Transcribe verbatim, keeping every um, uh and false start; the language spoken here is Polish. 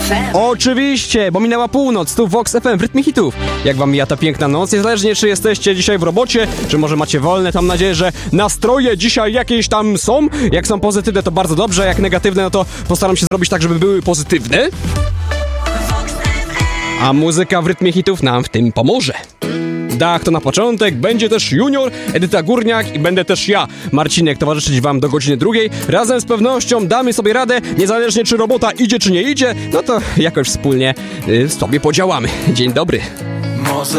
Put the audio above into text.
F M. Oczywiście, bo minęła północ, tu Vox F M w rytmie hitów. Jak wam mija ta piękna noc? Niezależnie, czy jesteście dzisiaj w robocie, czy może macie wolne, to mam nadzieję, że nastroje dzisiaj jakieś tam są. Jak są pozytywne, to bardzo dobrze, jak negatywne, no to postaram się zrobić tak, żeby były pozytywne. A muzyka w rytmie hitów nam w tym pomoże. Dach to na początek, będzie też Junior, Edyta Górniak i będę też ja, Marcinek, towarzyszyć wam do godziny drugiej. Razem z pewnością damy sobie radę, niezależnie czy robota idzie czy nie idzie, no to jakoś wspólnie y, sobie podziałamy. Dzień dobry.